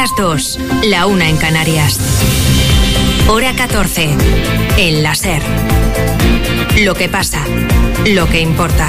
las 2, la 1 en Canarias. Hora 14, en la SER. Lo que pasa, lo que importa.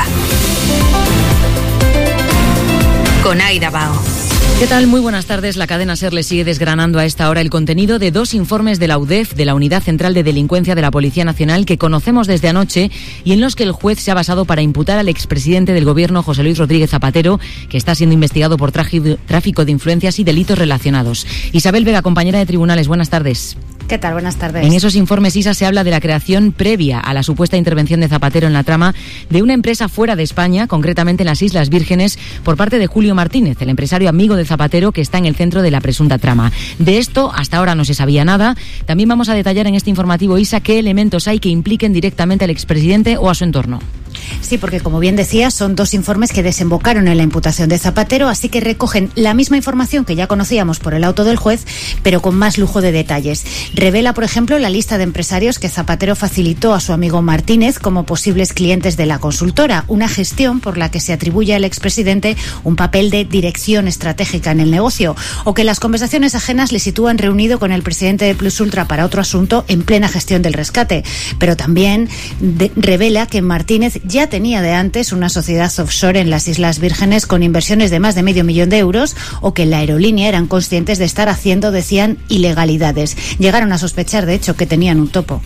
Con Aida Bao. ¿Qué tal? Muy buenas tardes. La cadena SER le sigue desgranando a esta hora el contenido de 2 informes de la UDEF, de la Unidad Central de Delincuencia de la Policía Nacional, que conocemos desde anoche y en los que el juez se ha basado para imputar al expresidente del Gobierno, José Luis Rodríguez Zapatero, que está siendo investigado por tráfico de influencias y delitos relacionados. Isabel Vega, compañera de tribunales, buenas tardes. ¿Qué tal? Buenas tardes. En esos informes, Isa, se habla de la creación previa a la supuesta intervención de Zapatero en la trama de una empresa fuera de España, concretamente en las Islas Vírgenes, por parte de Julio Martínez, el empresario amigo de Zapatero que está en el centro de la presunta trama. De esto, hasta ahora no se sabía nada. También vamos a detallar en este informativo, Isa, qué elementos hay que impliquen directamente al expresidente o a su entorno. Sí, porque como bien decía, son 2 informes que desembocaron en la imputación de Zapatero, así que recogen la misma información que ya conocíamos por el auto del juez, pero con más lujo de detalles. Revela, por ejemplo, la lista de empresarios que Zapatero facilitó a su amigo Martínez como posibles clientes de la consultora, una gestión por la que se atribuye al expresidente un papel de dirección estratégica en el negocio, o que las conversaciones ajenas le sitúan reunido con el presidente de Plus Ultra para otro asunto en plena gestión del rescate. Pero también revela que Martínez ya tenía de antes una sociedad offshore en las Islas Vírgenes con inversiones de más de $500,000 euros, o que en la aerolínea eran conscientes de estar haciendo, decían, ilegalidades. Llegaron a sospechar, de hecho, que tenían un topo.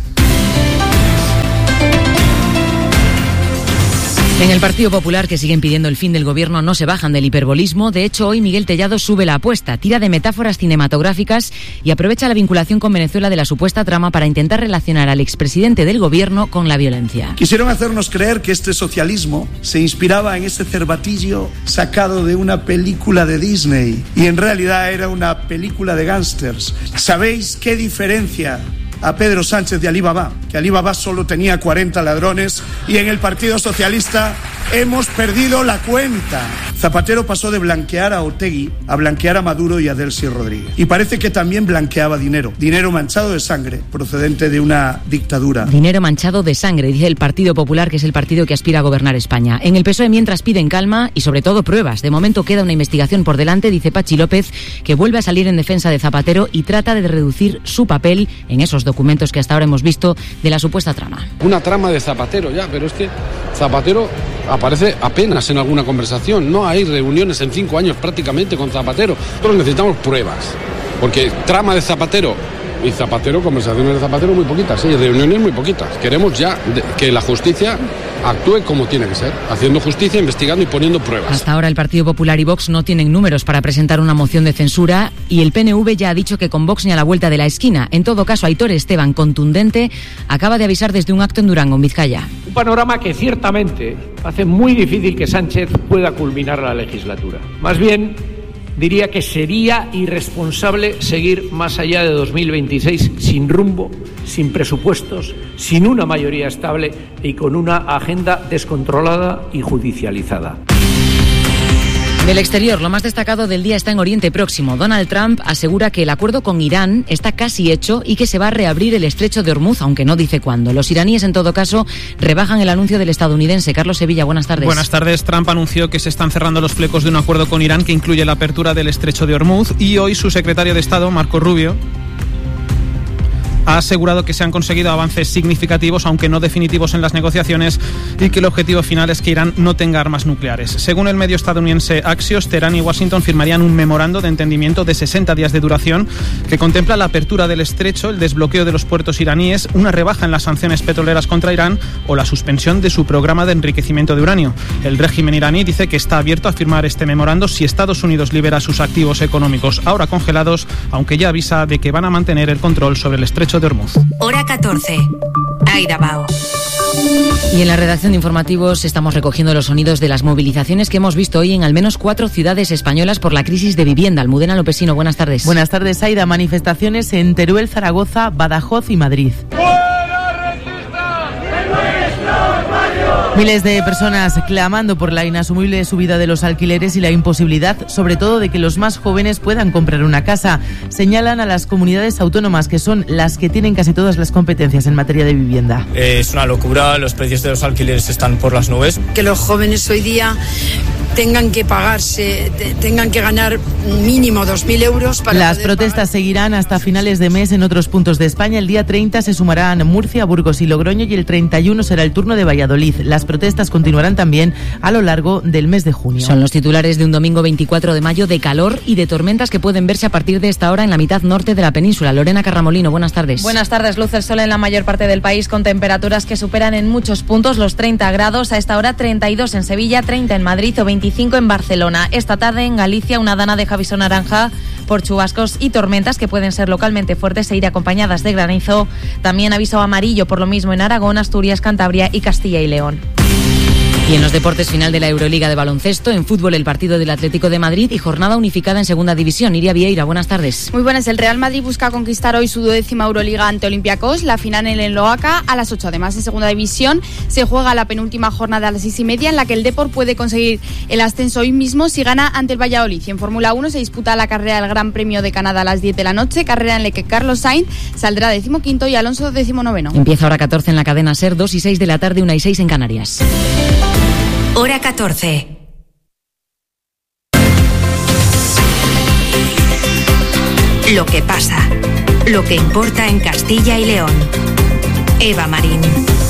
En el Partido Popular, que siguen pidiendo el fin del gobierno, no se bajan del hiperbolismo. De hecho, hoy Miguel Tellado sube la apuesta, tira de metáforas cinematográficas y aprovecha la vinculación con Venezuela de la supuesta trama para intentar relacionar al expresidente del gobierno con la violencia. Quisieron hacernos creer que este socialismo se inspiraba en ese cervatillo sacado de una película de Disney y en realidad era una película de gángsters. ¿Sabéis qué diferencia a Pedro Sánchez de Alibaba? Que Alibaba solo tenía 40 ladrones y en el Partido Socialista hemos perdido la cuenta. Zapatero pasó de blanquear a Otegi a blanquear a Maduro y a Delcy Rodríguez. Y parece que también blanqueaba dinero manchado de sangre procedente de una dictadura. Dinero manchado de sangre, dice el Partido Popular, que es el partido que aspira a gobernar España. En el PSOE, mientras, piden calma y sobre todo pruebas. De momento queda una investigación por delante, dice Pachi López, que vuelve a salir en defensa de Zapatero y trata de reducir su papel en esos documentos que hasta ahora hemos visto de la supuesta trama. Una trama de Zapatero ya, pero es que Zapatero aparece apenas en alguna conversación. No hay reuniones en 5 años prácticamente con Zapatero. Nosotros necesitamos pruebas, porque trama de Zapatero y Zapatero, conversaciones de Zapatero muy poquitas, y reuniones muy poquitas. Queremos ya que la justicia actúe como tiene que ser, haciendo justicia, investigando y poniendo pruebas. Hasta ahora el Partido Popular y Vox no tienen números para presentar una moción de censura y el PNV ya ha dicho que con Vox ni a la vuelta de la esquina. En todo caso, Aitor Esteban, contundente, acaba de avisar desde un acto en Durango, en Vizcaya. Un panorama que ciertamente hace muy difícil que Sánchez pueda culminar la legislatura. Más bien, diría que sería irresponsable seguir más allá de 2026 sin rumbo, sin presupuestos, sin una mayoría estable y con una agenda descontrolada y judicializada. Del exterior, lo más destacado del día está en Oriente Próximo. Donald Trump asegura que el acuerdo con Irán está casi hecho y que se va a reabrir el estrecho de Hormuz, aunque no dice cuándo. Los iraníes, en todo caso, rebajan el anuncio del estadounidense. Carlos Sevilla, buenas tardes. Buenas tardes. Trump anunció que se están cerrando los flecos de un acuerdo con Irán que incluye la apertura del estrecho de Hormuz y hoy su secretario de Estado, Marco Rubio, ha asegurado que se han conseguido avances significativos, aunque no definitivos, en las negociaciones y que el objetivo final es que Irán no tenga armas nucleares. Según el medio estadounidense Axios, Teherán y Washington firmarían un memorando de entendimiento de 60 días de duración que contempla la apertura del estrecho, el desbloqueo de los puertos iraníes, una rebaja en las sanciones petroleras contra Irán o la suspensión de su programa de enriquecimiento de uranio. El régimen iraní dice que está abierto a firmar este memorando si Estados Unidos libera sus activos económicos ahora congelados, aunque ya avisa de que van a mantener el control sobre el estrecho de Hormuz. Hora 14. Aida Bao. Y en la redacción de informativos estamos recogiendo los sonidos de las movilizaciones que hemos visto hoy en al menos 4 ciudades españolas por la crisis de vivienda. Almudena Lopesino, buenas tardes. Buenas tardes, Aida. Manifestaciones en Teruel, Zaragoza, Badajoz y Madrid. Miles de personas clamando por la inasumible subida de los alquileres y la imposibilidad, sobre todo, de que los más jóvenes puedan comprar una casa. Señalan a las comunidades autónomas, que son las que tienen casi todas las competencias en materia de vivienda. Es una locura, los precios de los alquileres están por las nubes. Que los jóvenes hoy día tengan que pagarse, tengan que ganar mínimo 2.000 euros para Las protestas seguirán hasta finales de mes en otros puntos de España. El día 30 se sumarán Murcia, Burgos y Logroño y el 31 será el turno de Valladolid. Las protestas continuarán también a lo largo del mes de junio. Son los titulares de un domingo 24 de mayo de calor y de tormentas que pueden verse a partir de esta hora en la mitad norte de la península. Lorena Carramolino, buenas tardes. Buenas tardes. Luce el sol en la mayor parte del país con temperaturas que superan en muchos puntos los 30 grados. A esta hora 32 en Sevilla, 30 en Madrid o 25 en Barcelona. Esta tarde en Galicia una dana deja aviso naranja por chubascos y tormentas que pueden ser localmente fuertes e ir acompañadas de granizo. También aviso amarillo por lo mismo en Aragón, Asturias, Cantabria y Castilla y León. Y en los deportes, final de la Euroliga de baloncesto, en fútbol el partido del Atlético de Madrid y jornada unificada en segunda división. Iria Vieira, buenas tardes. Muy buenas. El Real Madrid busca conquistar hoy su 12ª Euroliga ante Olympiacos, la final en el Loaca a las 8. Además, en segunda división se juega la penúltima jornada a las 6:30 en la que el Depor puede conseguir el ascenso hoy mismo si gana ante el Valladolid. Y en Fórmula 1 se disputa la carrera del Gran Premio de Canadá a las 10 de la noche, carrera en la que Carlos Sainz saldrá 15º y Alonso 19º. Empieza hora 14 en la cadena SER, 2 y 6 de la tarde, 1 y 6 en Canarias. Hora 14. Lo que pasa, lo que importa en Castilla y León. Eva Marín.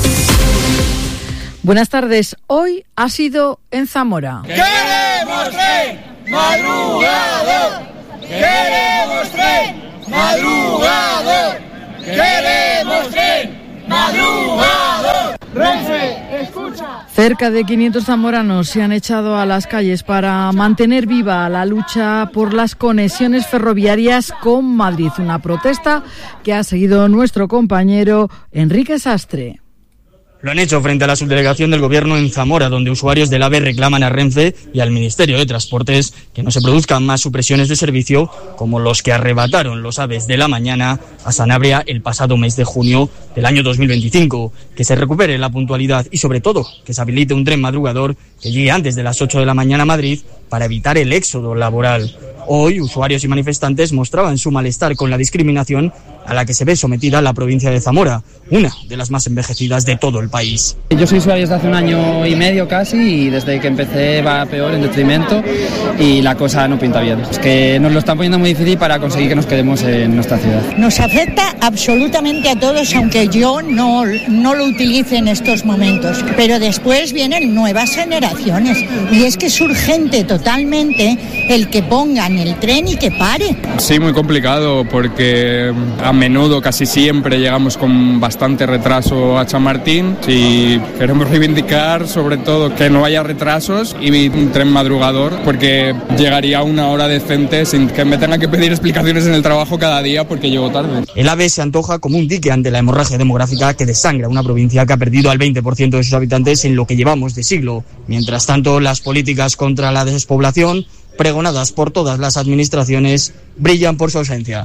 Buenas tardes. Hoy ha sido en Zamora. ¡Queremos tren madrugador! ¡Queremos tren madrugador! ¡Queremos tren madrugador! ¡Renfe, escucha! Cerca de 500 zamoranos se han echado a las calles para mantener viva la lucha por las conexiones ferroviarias con Madrid. Una protesta que ha seguido nuestro compañero Enrique Sastre. Lo han hecho frente a la subdelegación del Gobierno en Zamora, donde usuarios del AVE reclaman a Renfe y al Ministerio de Transportes que no se produzcan más supresiones de servicio como los que arrebataron los AVEs de la mañana a Sanabria el pasado mes de junio del año 2025. Que se recupere la puntualidad y, sobre todo, que se habilite un tren madrugador que llegue antes de las 8 de la mañana a Madrid para evitar el éxodo laboral. Hoy, usuarios y manifestantes mostraban su malestar con la discriminación a la que se ve sometida la provincia de Zamora, una de las más envejecidas de todo el país. Yo soy usuario desde hace 1 año y medio casi y desde que empecé va peor en detrimento y la cosa no pinta bien. Es que nos lo están poniendo muy difícil para conseguir que nos quedemos en nuestra ciudad. Nos afecta absolutamente a todos, aunque yo no lo utilice en estos momentos. Pero después vienen nuevas generaciones y es que es urgente totalmente el que pongan el tren y que pare. Sí, muy complicado porque a menudo, casi siempre, llegamos con bastante retraso a Chamartín y queremos reivindicar sobre todo que no haya retrasos y un tren madrugador porque llegaría a una hora decente sin que me tenga que pedir explicaciones en el trabajo cada día porque llego tarde. El AVE se antoja como un dique ante la hemorragia demográfica que desangra una provincia que ha perdido al 20% de sus habitantes en lo que llevamos de siglo. Mientras tanto, las políticas contra la despoblación, pregonadas por todas las administraciones, brillan por su ausencia.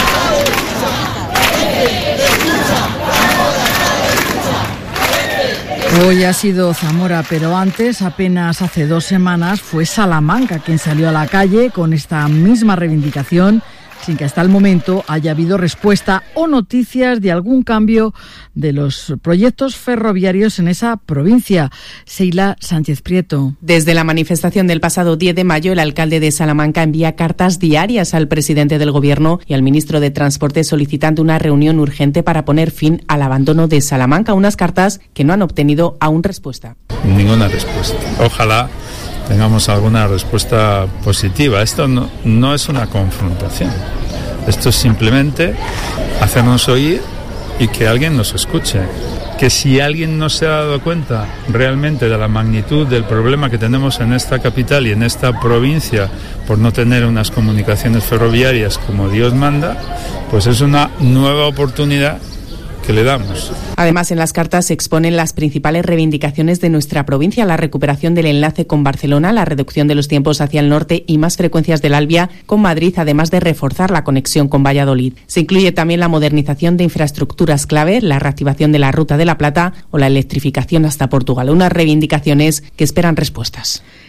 Hoy ha sido Zamora, pero antes, apenas hace 2 semanas, fue Salamanca quien salió a la calle con esta misma reivindicación, sin que hasta el momento haya habido respuesta o noticias de algún cambio de los proyectos ferroviarios en esa provincia. Sheila Sánchez Prieto. Desde la manifestación del pasado 10 de mayo, el alcalde de Salamanca envía cartas diarias al presidente del Gobierno y al ministro de Transporte solicitando una reunión urgente para poner fin al abandono de Salamanca. Unas cartas que no han obtenido aún respuesta. Ninguna respuesta. Ojalá tengamos alguna respuesta positiva. Esto no es una confrontación. Esto es simplemente hacernos oír y que alguien nos escuche. Que si alguien no se ha dado cuenta realmente de la magnitud del problema que tenemos en esta capital y en esta provincia por no tener unas comunicaciones ferroviarias como Dios manda, pues es una nueva oportunidad que le damos. Además, en las cartas se exponen las principales reivindicaciones de nuestra provincia: la recuperación del enlace con Barcelona, la reducción de los tiempos hacia el norte y más frecuencias del Alvia con Madrid, además de reforzar la conexión con Valladolid. Se incluye también la modernización de infraestructuras clave, la reactivación de la Ruta de la Plata o la electrificación hasta Portugal. Unas reivindicaciones que esperan respuestas.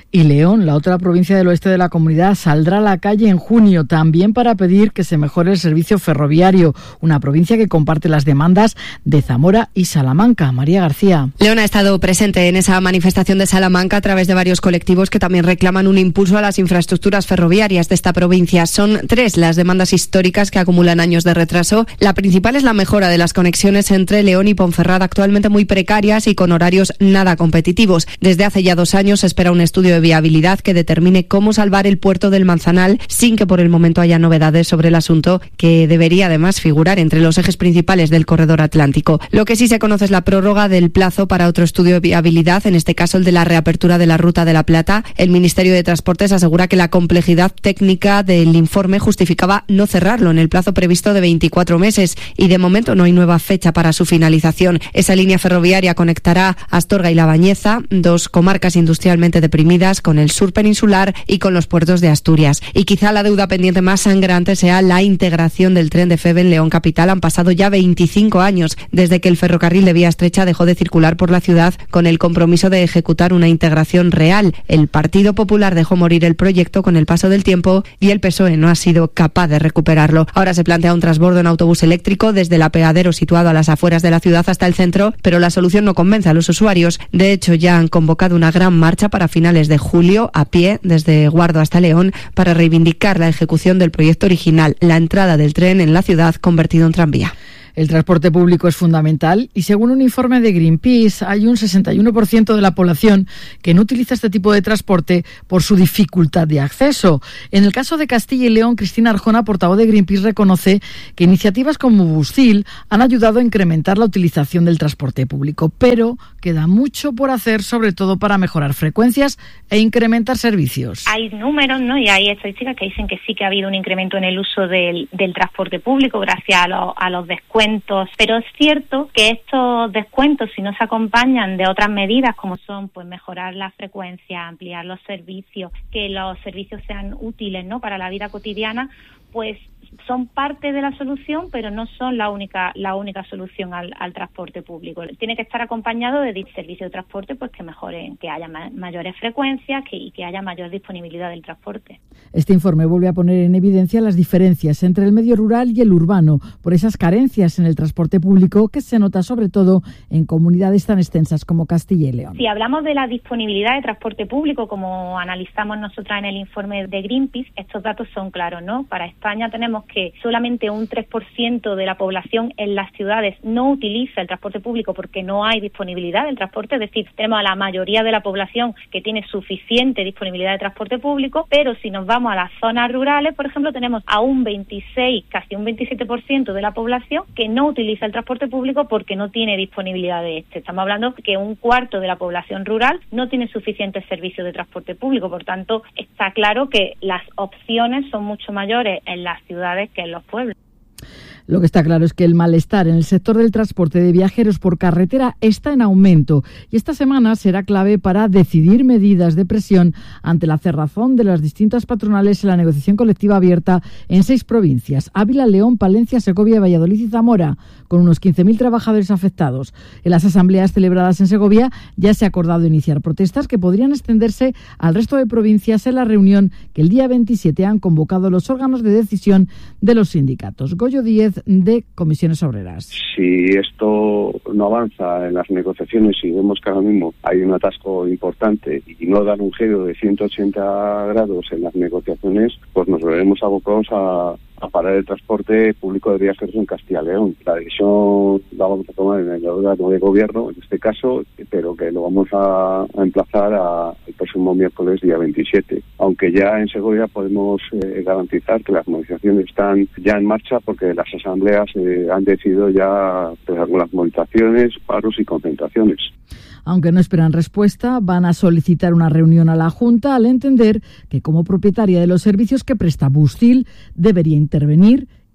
Y León, la otra provincia del oeste de la comunidad, saldrá a la calle en junio también para pedir que se mejore el servicio ferroviario, una provincia que comparte las demandas de Zamora y Salamanca. María García. León ha estado presente en esa manifestación de Salamanca a través de varios colectivos que también reclaman un impulso a las infraestructuras ferroviarias de esta provincia. Son 3 las demandas históricas que acumulan años de retraso. La principal es la mejora de las conexiones entre León y Ponferrada, actualmente muy precarias y con horarios nada competitivos. Desde hace ya 2 años se espera un estudio de viabilidad que determine cómo salvar el puerto del Manzanal sin que por el momento haya novedades sobre el asunto, que debería además figurar entre los ejes principales del corredor atlántico. Lo que sí se conoce es la prórroga del plazo para otro estudio de viabilidad, en este caso el de la reapertura de la Ruta de la Plata. El Ministerio de Transportes asegura que la complejidad técnica del informe justificaba no cerrarlo en el plazo previsto de 24 meses y de momento no hay nueva fecha para su finalización. Esa línea ferroviaria conectará Astorga y La Bañeza, 2 comarcas industrialmente deprimidas, con el sur peninsular y con los puertos de Asturias. Y quizá la deuda pendiente más sangrante sea la integración del tren de Feve en León capital. Han pasado ya 25 años desde que el ferrocarril de vía estrecha dejó de circular por la ciudad con el compromiso de ejecutar una integración real. El Partido Popular dejó morir el proyecto con el paso del tiempo y el PSOE no ha sido capaz de recuperarlo. Ahora se plantea un transbordo en autobús eléctrico desde el apeadero situado a las afueras de la ciudad hasta el centro, pero la solución no convence a los usuarios. De hecho, ya han convocado una gran marcha para finales de julio a pie desde Guardo hasta León para reivindicar la ejecución del proyecto original, la entrada del tren en la ciudad convertido en tranvía. El transporte público es fundamental y según un informe de Greenpeace hay un 61% de la población que no utiliza este tipo de transporte por su dificultad de acceso. En el caso de Castilla y León, Cristina Arjona, portavoz de Greenpeace, reconoce que iniciativas como Buscil han ayudado a incrementar la utilización del transporte público, pero queda mucho por hacer, sobre todo para mejorar frecuencias e incrementar servicios. Hay números, ¿no? Y hay estadísticas que dicen que sí que ha habido un incremento en el uso del transporte público gracias a los descuentos, pero es cierto que estos descuentos, si no se acompañan de otras medidas como son pues mejorar la frecuencia, ampliar los servicios, que los servicios sean útiles, ¿no?, para la vida cotidiana, pues son parte de la solución, pero no son la única solución al transporte público. Tiene que estar acompañado de servicios de transporte pues que mejoren, que haya mayores frecuencias y que haya mayor disponibilidad del transporte. Este informe vuelve a poner en evidencia las diferencias entre el medio rural y el urbano por esas carencias en el transporte público que se nota sobre todo en comunidades tan extensas como Castilla y León. Si hablamos de la disponibilidad de transporte público, como analizamos nosotras en el informe de Greenpeace, estos datos son claros, ¿no? Para España tenemos que solamente un 3% de la población en las ciudades no utiliza el transporte público porque no hay disponibilidad del transporte, es decir, tenemos a la mayoría de la población que tiene suficiente disponibilidad de transporte público, pero si nos vamos a las zonas rurales, por ejemplo, tenemos a un 26, casi un 27% de la población que no utiliza el transporte público porque no tiene disponibilidad de este. Estamos hablando que un cuarto de la población rural no tiene suficientes servicios de transporte público, por tanto, está claro que las opciones son mucho mayores en las ciudades que en los pueblos. Lo que está claro es que el malestar en el sector del transporte de viajeros por carretera está en aumento y esta semana será clave para decidir medidas de presión ante la cerrazón de las distintas patronales en la negociación colectiva abierta en 6 provincias: Ávila, León, Palencia, Segovia, Valladolid y Zamora, con unos 15.000 trabajadores afectados. En las asambleas celebradas en Segovia ya se ha acordado iniciar protestas que podrían extenderse al resto de provincias en la reunión que el día 27 han convocado los órganos de decisión de los sindicatos. Goyo Díez, de Comisiones Obreras. Si esto no avanza en las negociaciones y vemos que ahora mismo hay un atasco importante y no dan un giro de 180 grados en las negociaciones, pues nos veremos abocados a parar el transporte público de viajeros en Castilla y León. La decisión la vamos a tomar en el órgano de gobierno, en este caso, pero que lo vamos a emplazar el próximo miércoles, día 27. Aunque ya en Segovia podemos garantizar que las movilizaciones están ya en marcha porque las asambleas han decidido ya empezar con las movilizaciones, paros y concentraciones. Aunque no esperan respuesta, van a solicitar una reunión a la Junta al entender que como propietaria de los servicios que presta Buscil debería intervenir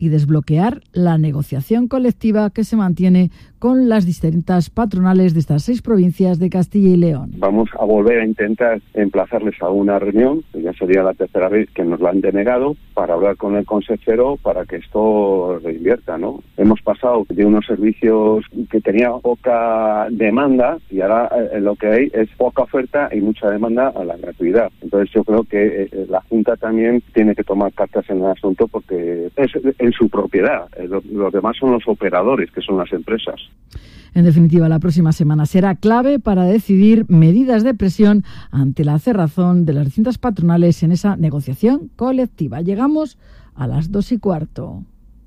y desbloquear la negociación colectiva que se mantiene con las distintas patronales de estas 6 provincias de Castilla y León. Vamos a volver a intentar emplazarles a una reunión, que ya sería la tercera vez que nos la han denegado, para hablar con el consejero para que esto reinvierta, ¿no? Hemos pasado de unos servicios que tenían poca demanda y ahora lo que hay es poca oferta y mucha demanda a la gratuidad. Entonces yo creo que la Junta también tiene que tomar cartas en el asunto porque es en su propiedad. Los demás son los operadores, que son las empresas. En definitiva, la próxima semana será clave para decidir medidas de presión ante la cerrazón de las distintas patronales en esa negociación colectiva. Llegamos a las 2:15.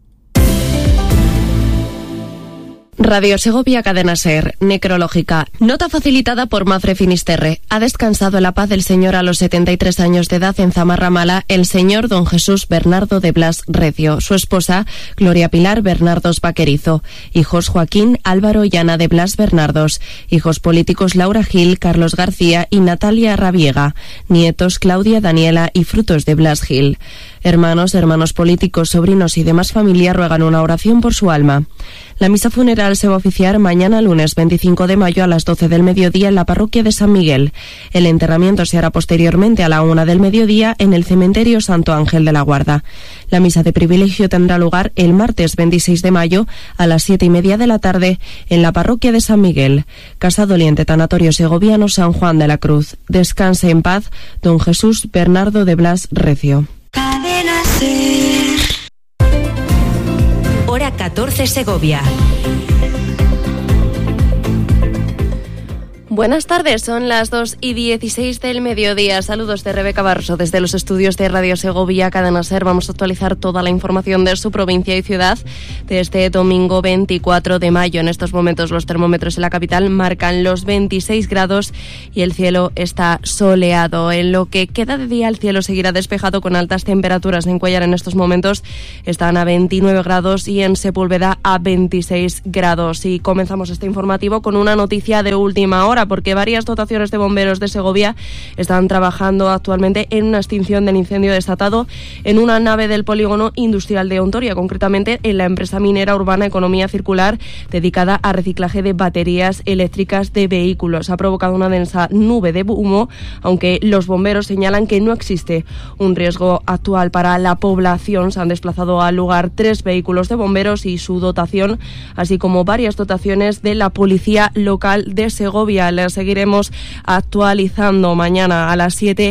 Radio Segovia, Cadena SER, necrológica. Nota facilitada por Mafre Finisterre. Ha descansado en la paz del Señor a los 73 años de edad en Zamarramala el señor don Jesús Bernardo de Blas Recio. Su esposa, Gloria Pilar Bernardos Vaquerizo. Hijos Joaquín, Álvaro y Ana de Blas Bernardos. Hijos políticos Laura Gil, Carlos García y Natalia Rabiega. Nietos Claudia, Daniela y frutos de Blas Gil. Hermanos políticos, sobrinos y demás familia ruegan una oración por su alma. La misa funeral se va a oficiar mañana lunes 25 de mayo a las 12 del mediodía en la parroquia de San Miguel. El enterramiento se hará posteriormente a la 1 del mediodía en el cementerio Santo Ángel de la Guarda. La misa de privilegio tendrá lugar el martes 26 de mayo a las 7:30 de la tarde en la parroquia de San Miguel. Casa Doliente, Tanatorio Segoviano San Juan de la Cruz. Descanse en paz, don Jesús Bernardo de Blas Recio. Cadena SER. Hora 14 Segovia. Buenas tardes, son las 2:16 del mediodía. Saludos de Rebeca Barroso desde los estudios de Radio Segovia, Cadena SER. Vamos a actualizar toda la información de su provincia y ciudad de este domingo 24 de mayo. En estos momentos los termómetros en la capital marcan los 26 grados y el cielo está soleado. En lo que queda de día el cielo seguirá despejado con altas temperaturas. En Cuéllar en estos momentos están a 29 grados y en Sepúlveda a 26 grados. Y comenzamos este informativo con una noticia de última hora, porque varias dotaciones de bomberos de Segovia están trabajando actualmente en una extinción del incendio desatado en una nave del polígono industrial de Ontoria, concretamente en la empresa minera urbana Economía Circular, dedicada a reciclaje de baterías eléctricas de vehículos. Ha provocado una densa nube de humo, aunque los bomberos señalan que no existe un riesgo actual para la población. Se han desplazado al lugar 3 vehículos de bomberos y su dotación, así como varias dotaciones de la policía local de Segovia. Les seguiremos actualizando mañana a las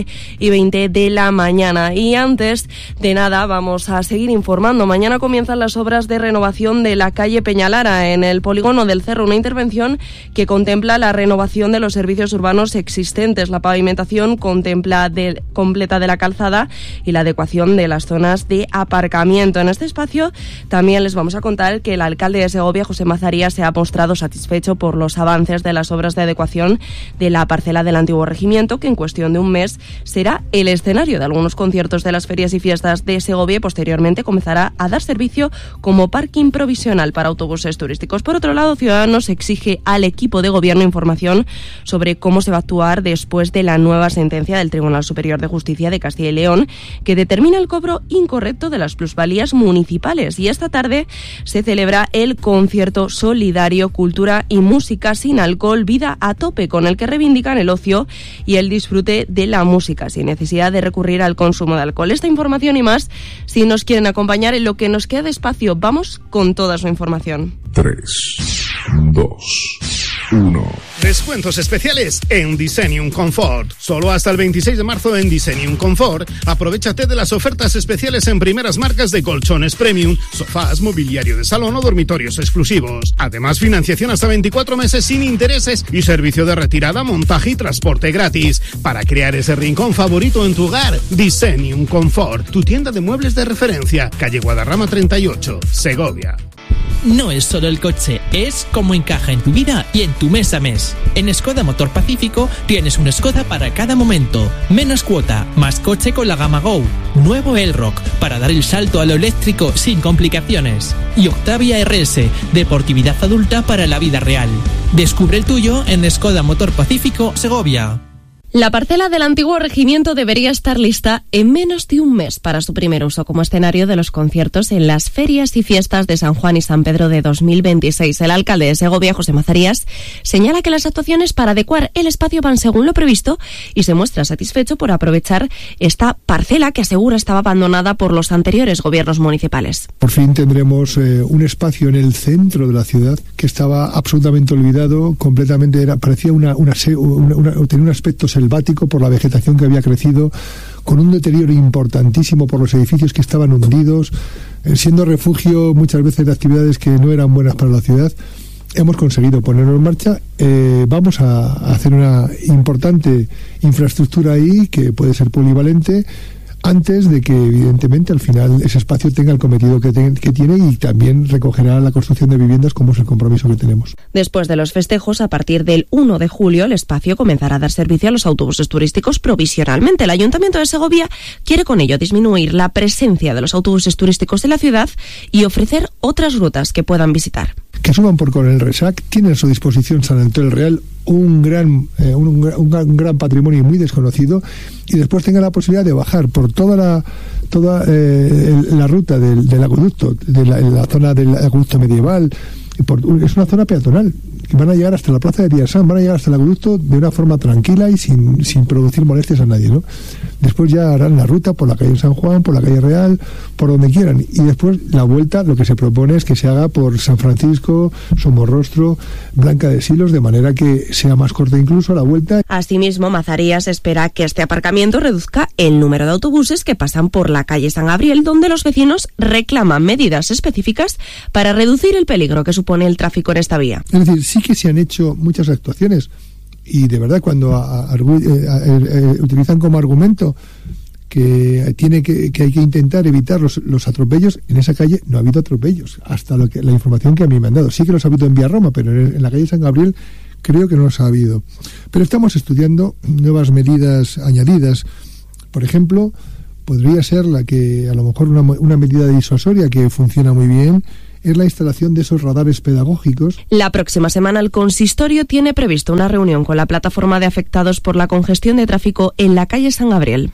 7:20 de la mañana. Y antes de nada vamos a seguir informando. Mañana comienzan las obras de renovación de la calle Peñalara en el polígono del Cerro, una intervención que contempla la renovación de los servicios urbanos existentes, la pavimentación completa de la calzada y la adecuación de las zonas de aparcamiento. En este espacio también les vamos a contar que el alcalde de Segovia, José Mazaría, se ha mostrado satisfecho por los avances de las obras de adecuación de la parcela del antiguo regimiento, que en cuestión de un mes será el escenario de algunos conciertos de las ferias y fiestas de Segovia y posteriormente comenzará a dar servicio como parking provisional para autobuses turísticos. Por otro lado, Ciudadanos exige al equipo de gobierno información sobre cómo se va a actuar después de la nueva sentencia del Tribunal Superior de Justicia de Castilla y León, que determina el cobro incorrecto de las plusvalías municipales. Y esta tarde se celebra el concierto solidario Cultura y Música sin alcohol, vida a tope, con el que reivindican el ocio y el disfrute de la música sin necesidad de recurrir al consumo de alcohol. Esta información y más, si nos quieren acompañar en lo que nos queda de espacio, vamos con toda su información. 3, 2, 1. Descuentos especiales en Designium Comfort. Solo hasta el 26 de marzo en Designium Comfort. Aprovechate de las ofertas especiales en primeras marcas de colchones premium, sofás, mobiliario de salón o dormitorios exclusivos. Además, financiación hasta 24 meses sin intereses y servicio de retirada, montaje y transporte gratis. Para crear ese rincón favorito en tu hogar, Designium Comfort, tu tienda de muebles de referencia. Calle Guadarrama 38, Segovia. No es solo el coche, es cómo encaja en tu vida y en tu mes a mes. En Skoda Motor Pacífico tienes un Skoda para cada momento. Menos cuota, más coche con la gama Go. Nuevo Elrock, para dar el salto a lo eléctrico sin complicaciones. Y Octavia RS, deportividad adulta para la vida real. Descubre el tuyo en Skoda Motor Pacífico Segovia. La parcela del antiguo regimiento debería estar lista en menos de un mes para su primer uso como escenario de los conciertos en las ferias y fiestas de San Juan y San Pedro de 2026. El alcalde de Segovia, José Mazarías, señala que las actuaciones para adecuar el espacio van según lo previsto y se muestra satisfecho por aprovechar esta parcela que asegura estaba abandonada por los anteriores gobiernos municipales. Por fin tendremos un espacio en el centro de la ciudad que estaba absolutamente olvidado, completamente parecía tenía un aspecto selvático por la vegetación que había crecido, con un deterioro importantísimo por los edificios que estaban hundidos, siendo refugio muchas veces de actividades que no eran buenas para la ciudad. Hemos conseguido ponerlo en marcha. Vamos a hacer una importante infraestructura ahí que puede ser polivalente, antes de que evidentemente al final ese espacio tenga el cometido que tiene y también recogerá la construcción de viviendas, como es el compromiso que tenemos. Después de los festejos, a partir del 1 de julio, el espacio comenzará a dar servicio a los autobuses turísticos provisionalmente. El Ayuntamiento de Segovia quiere con ello disminuir la presencia de los autobuses turísticos en la ciudad y ofrecer otras rutas que puedan visitar. Que suban por con el RESAC, tienen a su disposición San Antón del Real, un gran patrimonio muy desconocido, y después tengan la posibilidad de bajar por toda la ruta del acueducto, de la zona del acueducto medieval. Es una zona peatonal, que van a llegar hasta la plaza de Díaz-San, van a llegar hasta el acueducto de una forma tranquila y sin producir molestias a nadie, ¿no? Después ya harán la ruta por la calle San Juan, por la calle Real, por donde quieran, y después la vuelta, lo que se propone es que se haga por San Francisco, Somorrostro, Blanca de Silos, de manera que sea más corta incluso la vuelta. Asimismo, Mazarías espera que este aparcamiento reduzca el número de autobuses que pasan por la calle San Gabriel, donde los vecinos reclaman medidas específicas para reducir el peligro que supone el tráfico en esta vía. Es decir, sí que se han hecho muchas actuaciones, y de verdad cuando utilizan como argumento que hay que intentar evitar los atropellos, en esa calle no ha habido atropellos, hasta la información que a mí me han dado. Sí que los ha habido en Villarroma, pero en la calle San Gabriel creo que no los ha habido. Pero estamos estudiando nuevas medidas añadidas. Por ejemplo, podría ser la que a lo mejor una medida disuasoria que funciona muy bien, es la instalación de esos radares pedagógicos. La próxima semana el consistorio tiene previsto una reunión con la plataforma de afectados por la congestión de tráfico en la calle San Gabriel.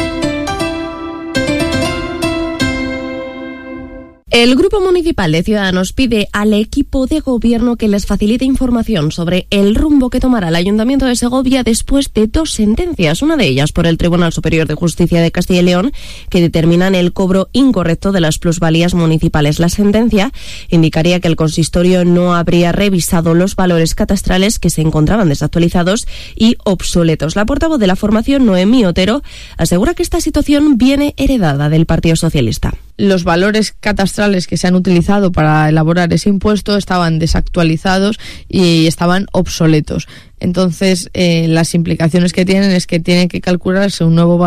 El Grupo Municipal de Ciudadanos pide al equipo de gobierno que les facilite información sobre el rumbo que tomará el Ayuntamiento de Segovia después de 2 sentencias, una de ellas por el Tribunal Superior de Justicia de Castilla y León, que determinan el cobro incorrecto de las plusvalías municipales. La sentencia indicaría que el consistorio no habría revisado los valores catastrales que se encontraban desactualizados y obsoletos. La portavoz de la formación, Noemí Otero, asegura que esta situación viene heredada del Partido Socialista. Los valores catastrales que se han utilizado para elaborar ese impuesto estaban desactualizados y estaban obsoletos. Entonces, las implicaciones que tienen es que tiene que calcularse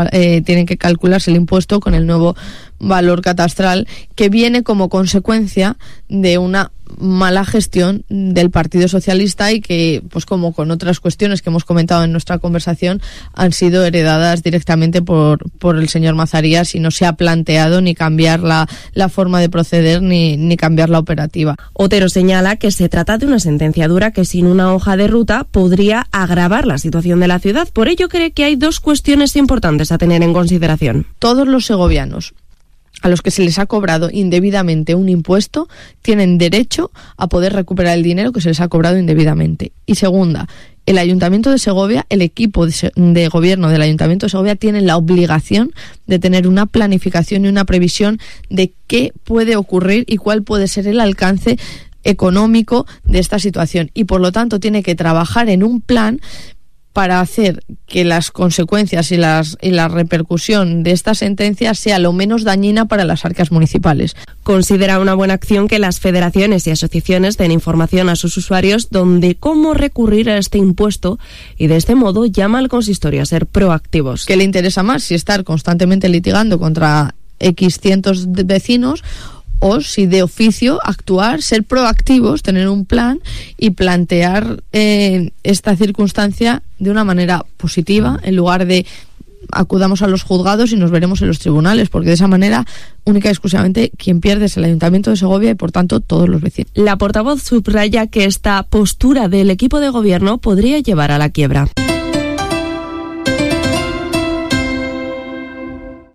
el impuesto con el nuevo valor catastral, que viene como consecuencia de una mala gestión del Partido Socialista y que, pues como con otras cuestiones que hemos comentado en nuestra conversación, han sido heredadas directamente por el señor Mazarías, y no se ha planteado ni cambiar la forma de proceder ni cambiar la operativa. Otero señala que se trata de una sentencia dura que sin una hoja de ruta podría agravar la situación de la ciudad. Por ello cree que hay 2 cuestiones importantes a tener en consideración. Todos los segovianos a los que se les ha cobrado indebidamente un impuesto tienen derecho a poder recuperar el dinero que se les ha cobrado indebidamente. Y segunda, el Ayuntamiento de Segovia, el equipo de gobierno del Ayuntamiento de Segovia tiene la obligación de tener una planificación y una previsión de qué puede ocurrir y cuál puede ser el alcance económico de esta situación, y por lo tanto tiene que trabajar en un plan para hacer que las consecuencias y la repercusión de esta sentencia sea lo menos dañina para las arcas municipales. Considera una buena acción que las federaciones y asociaciones den información a sus usuarios de cómo recurrir a este impuesto, y de este modo llama al consistorio a ser proactivos. ¿Qué le interesa más? Si estar constantemente litigando contra X cientos de vecinos, o si de oficio actuar, ser proactivos, tener un plan y plantear esta circunstancia de una manera positiva, en lugar de acudamos a los juzgados y nos veremos en los tribunales, porque de esa manera única y exclusivamente quien pierde es el Ayuntamiento de Segovia y por tanto todos los vecinos. La portavoz subraya que esta postura del equipo de gobierno podría llevar a la quiebra.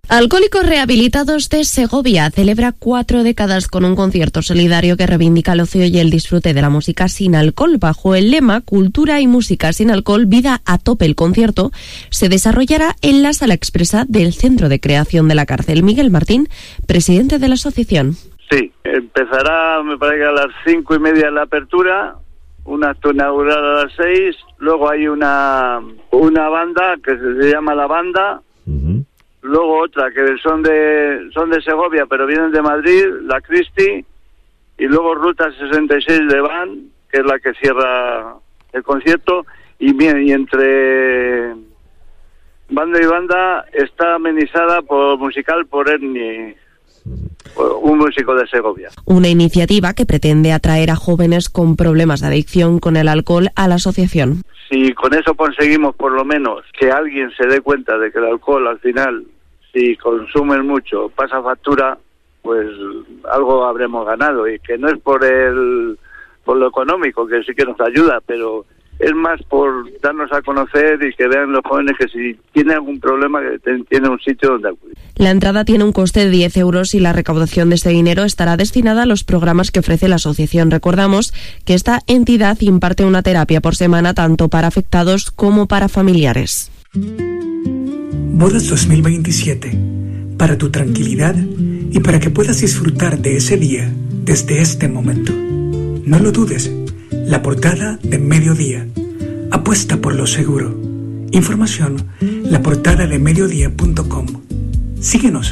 Alcohólicos Rehabilitados de Segovia celebra 4 décadas con un concierto solidario que reivindica el ocio y el disfrute de la música sin alcohol. Bajo el lema Cultura y música sin alcohol, vida a tope. El concierto se desarrollará en la Sala Expresa del Centro de Creación de la Cárcel. Miguel Martín, presidente de la asociación. Sí, empezará, me parece, a las 5:30 la apertura, un acto inaugural a las 6, luego hay una banda que se llama La Banda, luego otra que son de Segovia pero vienen de Madrid, la Cristi, y luego Ruta 66 de Van, que es la que cierra el concierto, y entre banda y banda está amenizada musical por Ernie, un músico de Segovia. Una iniciativa que pretende atraer a jóvenes con problemas de adicción con el alcohol a la asociación. Si con eso conseguimos por lo menos que alguien se dé cuenta de que el alcohol al final, si consumen mucho, pasa factura, pues algo habremos ganado, y que no es por lo económico, que sí que nos ayuda, pero es más por darnos a conocer y que vean los jóvenes que si tienen algún problema que tienen un sitio donde acudir. La entrada tiene un coste de 10 euros y la recaudación de este dinero estará destinada a los programas que ofrece la asociación. Recordamos que esta entidad imparte una terapia por semana tanto para afectados como para familiares. Bodas 2027, para tu tranquilidad y para que puedas disfrutar de ese día desde este momento. No lo dudes. La portada de Mediodía. Apuesta por lo seguro. Información, laportadadeMediodía.com. Síguenos.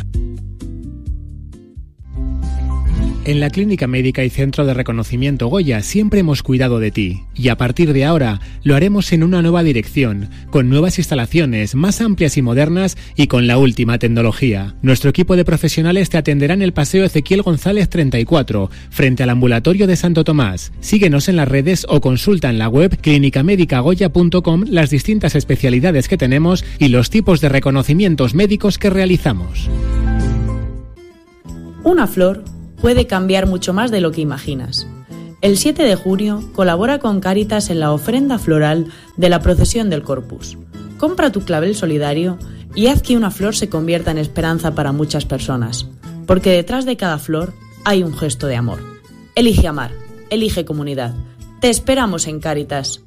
En la Clínica Médica y Centro de Reconocimiento Goya siempre hemos cuidado de ti, y a partir de ahora lo haremos en una nueva dirección, con nuevas instalaciones más amplias y modernas y con la última tecnología. Nuestro equipo de profesionales te atenderá en el Paseo Ezequiel González 34, frente al ambulatorio de Santo Tomás. Síguenos en las redes o consulta en la web clinicamedicagoya.com las distintas especialidades que tenemos y los tipos de reconocimientos médicos que realizamos. Una flor puede cambiar mucho más de lo que imaginas. El 7 de junio colabora con Cáritas en la ofrenda floral de la procesión del Corpus. Compra tu clavel solidario y haz que una flor se convierta en esperanza para muchas personas, porque detrás de cada flor hay un gesto de amor. Elige amar, elige comunidad. Te esperamos en Cáritas.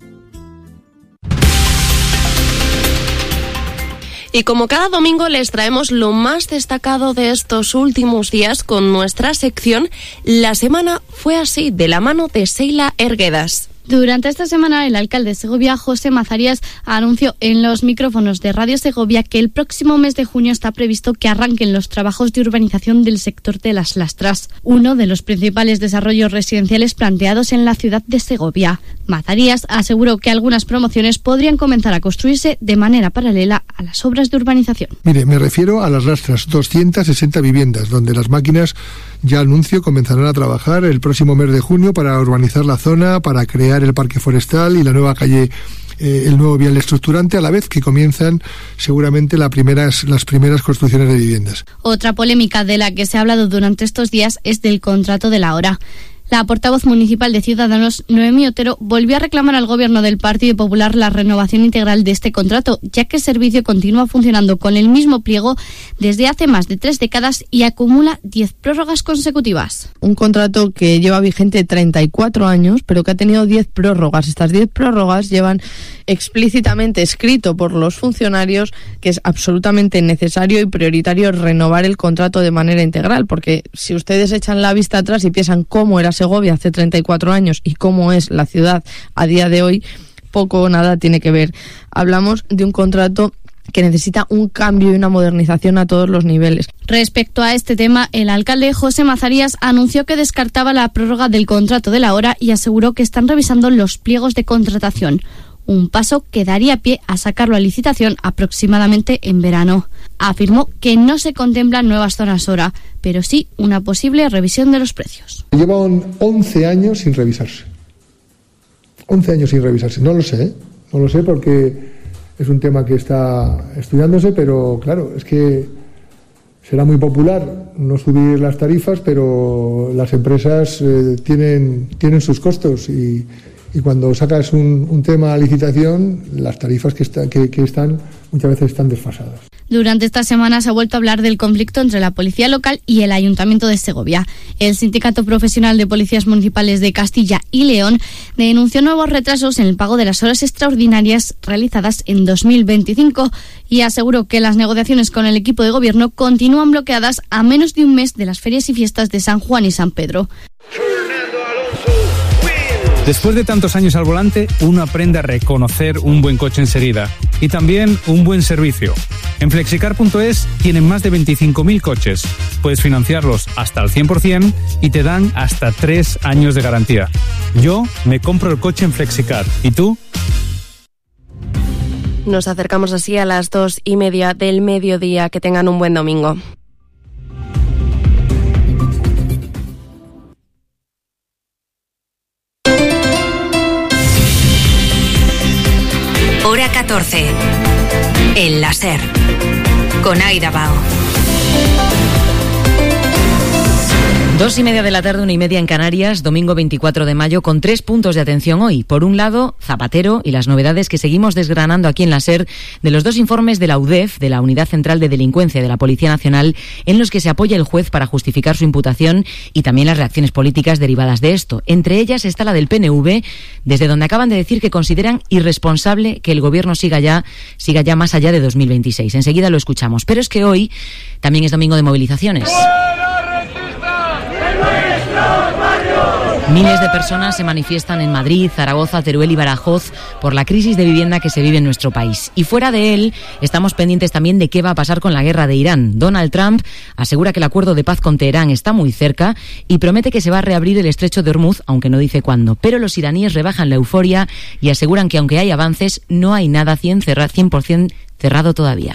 Y como cada domingo les traemos lo más destacado de estos últimos días con nuestra sección La Semana Fue Así, de la mano de Seila Erguedas. Durante esta semana, el alcalde de Segovia, José Mazarías, anunció en los micrófonos de Radio Segovia que el próximo mes de junio está previsto que arranquen los trabajos de urbanización del sector de Las Lastras, uno de los principales desarrollos residenciales planteados en la ciudad de Segovia. Mazarías aseguró que algunas promociones podrían comenzar a construirse de manera paralela a las obras de urbanización. Mire, me refiero a Las Lastras, 260 viviendas, donde las máquinas, ya anuncio, comenzarán a trabajar el próximo mes de junio para urbanizar la zona, para crear el parque forestal y la nueva calle, el nuevo vial estructurante, a la vez que comienzan seguramente las primeras construcciones de viviendas. Otra polémica de la que se ha hablado durante estos días es del contrato de la hora. La portavoz municipal de Ciudadanos, Noemí Otero, volvió a reclamar al Gobierno del Partido Popular la renovación integral de este contrato, ya que el servicio continúa funcionando con el mismo pliego desde hace más de 3 décadas y acumula 10 prórrogas consecutivas. Un contrato que lleva vigente 34 años, pero que ha tenido 10 prórrogas. Estas 10 prórrogas llevan explícitamente escrito por los funcionarios que es absolutamente necesario y prioritario renovar el contrato de manera integral, porque si ustedes echan la vista atrás y piensan cómo era Segovia hace 34 años y cómo es la ciudad a día de hoy, poco o nada tiene que ver. Hablamos de un contrato que necesita un cambio y una modernización a todos los niveles. Respecto a este tema, el alcalde José Mazarías anunció que descartaba la prórroga del contrato de la hora y aseguró que están revisando los pliegos de contratación. Un paso que daría pie a sacarlo a licitación aproximadamente en verano. Afirmó que no se contemplan nuevas zonas hora, pero sí una posible revisión de los precios. Llevan 11 años sin revisarse. 11 años sin revisarse. No lo sé porque es un tema que está estudiándose, pero claro, es que será muy popular no subir las tarifas, pero las empresas tienen sus costos y Y cuando sacas un tema a licitación, las tarifas que están muchas veces están desfasadas. Durante esta semana se ha vuelto a hablar del conflicto entre la policía local y el Ayuntamiento de Segovia. El Sindicato Profesional de Policías Municipales de Castilla y León denunció nuevos retrasos en el pago de las horas extraordinarias realizadas en 2025 y aseguró que las negociaciones con el equipo de gobierno continúan bloqueadas a menos de un mes de las ferias y fiestas de San Juan y San Pedro. Después de tantos años al volante, uno aprende a reconocer un buen coche enseguida y también un buen servicio. En Flexicar.es tienen más de 25.000 coches. Puedes financiarlos hasta al 100% y te dan hasta 3 años de garantía. Yo me compro el coche en Flexicar. ¿Y tú? Nos acercamos así a las 2:30 del mediodía. Que tengan un buen domingo. Hora 14. El láser. Con Aida Bao. 2:30 de la tarde, 1:30 en Canarias, domingo 24 de mayo, con 3 puntos de atención hoy. Por un lado, Zapatero y las novedades que seguimos desgranando aquí en la SER de los 2 informes de la UDEF, de la Unidad Central de Delincuencia de la Policía Nacional, en los que se apoya el juez para justificar su imputación y también las reacciones políticas derivadas de esto. Entre ellas está la del PNV, desde donde acaban de decir que consideran irresponsable que el gobierno siga ya más allá de 2026. Enseguida lo escuchamos. Pero es que hoy también es domingo de movilizaciones. Miles de personas se manifiestan en Madrid, Zaragoza, Teruel y Badajoz por la crisis de vivienda que se vive en nuestro país. Y fuera de él, estamos pendientes también de qué va a pasar con la guerra de Irán. Donald Trump asegura que el acuerdo de paz con Teherán está muy cerca y promete que se va a reabrir el estrecho de Hormuz, aunque no dice cuándo. Pero los iraníes rebajan la euforia y aseguran que aunque hay avances, no hay nada 100% cerrado todavía.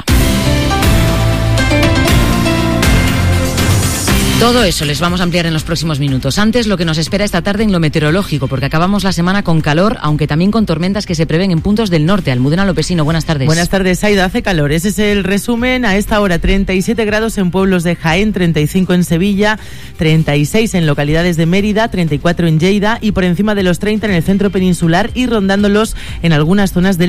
Todo eso les vamos a ampliar en los próximos minutos. Antes, lo que nos espera esta tarde en lo meteorológico, porque acabamos la semana con calor, aunque también con tormentas que se prevén en puntos del norte. Almudena Lopesino, buenas tardes. Buenas tardes, Aida. Hace calor. Ese es el resumen. A esta hora, 37 grados en pueblos de Jaén, 35 en Sevilla, 36 en localidades de Mérida, 34 en Lleida y por encima de los 30 en el centro peninsular y rondándolos en algunas zonas del